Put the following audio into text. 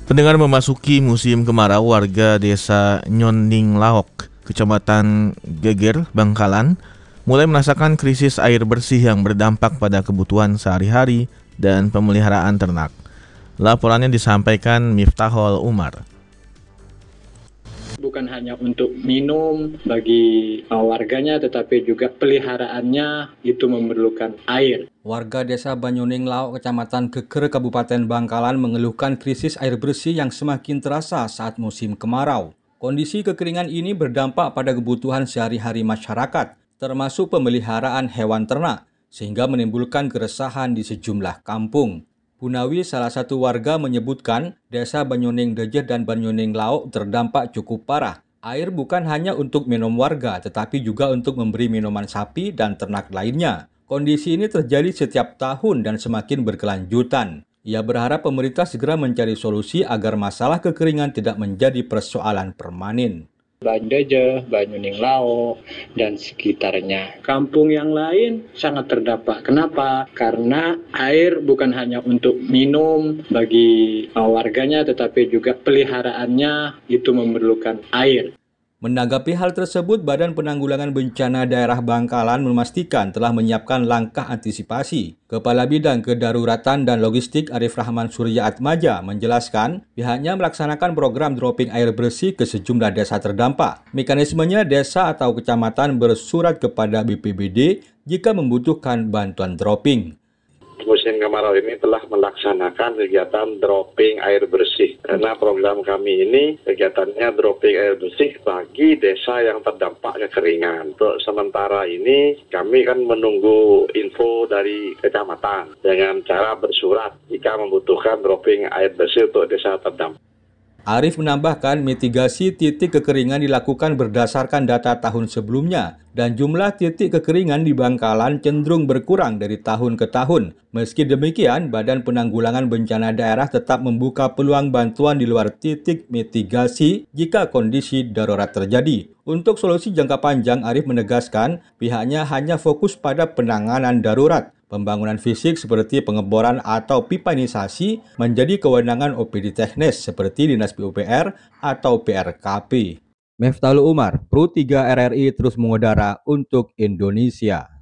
Pendengar, memasuki musim kemarau, warga desa Nyonding Laok, Kecamatan Geger, Bangkalan, mulai merasakan krisis air bersih yang berdampak pada kebutuhan sehari-hari dan pemeliharaan ternak. Laporannya disampaikan Miftahul Umar. Bukan hanya untuk minum bagi warganya, tetapi juga peliharaannya itu memerlukan air. Warga desa Banyuning Laok, Kecamatan Geger, Kabupaten Bangkalan mengeluhkan krisis air bersih yang semakin terasa saat musim kemarau. Kondisi kekeringan ini berdampak pada kebutuhan sehari-hari masyarakat, termasuk pemeliharaan hewan ternak, sehingga menimbulkan keresahan di sejumlah kampung. Bunawi, salah satu warga, menyebutkan desa Banyuning Dejer dan Banyuning Laok terdampak cukup parah. Air bukan hanya untuk minum warga, tetapi juga untuk memberi minuman sapi dan ternak lainnya. Kondisi ini terjadi setiap tahun dan semakin berkelanjutan. Ia berharap pemerintah segera mencari solusi agar masalah kekeringan tidak menjadi persoalan permanen. Bandeje, Banyuning Laok, dan sekitarnya. Kampung yang lain sangat terdampak. Kenapa? Karena air bukan hanya untuk minum bagi warganya, tetapi juga peliharaannya itu memerlukan air. Menanggapi hal tersebut, Badan Penanggulangan Bencana Daerah Bangkalan memastikan telah menyiapkan langkah antisipasi. Kepala Bidang Kedaruratan dan Logistik Arif Rahman Surya Atmaja menjelaskan pihaknya melaksanakan program dropping air bersih ke sejumlah desa terdampak. Mekanismenya, desa atau kecamatan bersurat kepada BPBD jika membutuhkan bantuan dropping. Musim kemarau ini telah melaksanakan kegiatan dropping air bersih. Karena program kami ini kegiatannya dropping air bersih bagi desa yang terdampak kekeringan. Untuk sementara ini kami kan menunggu info dari kecamatan dengan cara bersurat jika membutuhkan dropping air bersih untuk desa terdampak. Arif menambahkan mitigasi titik kekeringan dilakukan berdasarkan data tahun sebelumnya dan jumlah titik kekeringan di Bangkalan cenderung berkurang dari tahun ke tahun. Meski demikian, Badan Penanggulangan Bencana Daerah tetap membuka peluang bantuan di luar titik mitigasi jika kondisi darurat terjadi. Untuk solusi jangka panjang, Arif menegaskan pihaknya hanya fokus pada penanganan darurat. Pembangunan fisik seperti pengeboran atau pipanisasi menjadi kewenangan OPD teknis seperti Dinas PUPR atau PRKP. Miftahul Umar, Pro 3 RRI terus mengudara untuk Indonesia.